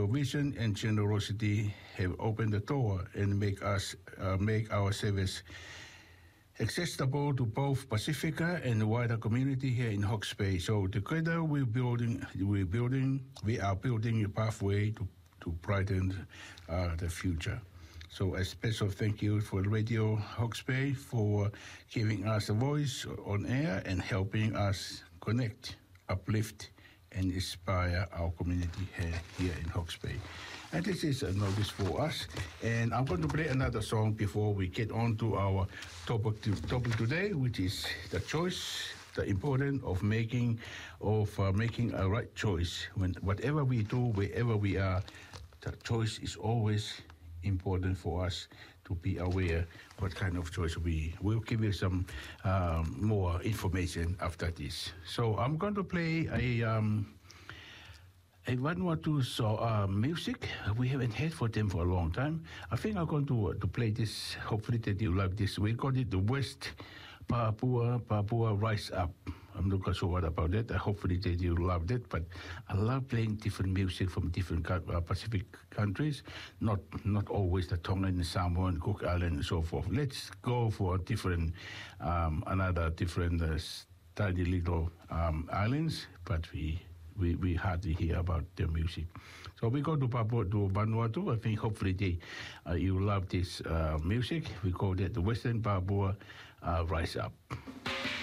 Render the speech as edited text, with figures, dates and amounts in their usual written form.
vision and generosity have opened the door and make our service accessible to both Pacifica and the wider community here in Hawke's Bay. So together we are building a pathway to brighten the future. So a special thank you for Radio Hawke's Bay for giving us a voice on air and helping us connect, uplift, and inspire our community here in Hawke's Bay. And this is a notice for us. And I'm going to play another song before we get on to our topic today, which is the choice, the importance of making a right choice. Whatever we do, wherever we are, the choice is always important for us to be aware what kind of choice we will. Give you some more information after this. So I'm going to play a Vanuatu music. We haven't heard for them for a long time. I think I'm going to play this. Hopefully that you like this. We call it the West Papua Rise Up. I'm not quite sure what about that. Hopefully that you love that. But I love playing different music from different Pacific countries. Not always the Tongan, Samoan, Cook Island, and so forth. Let's go for another different tiny little islands. But we hardly hear about their music. So we go to Vanuatu. I think hopefully you love this music. We call it the Western Papua Rise Up.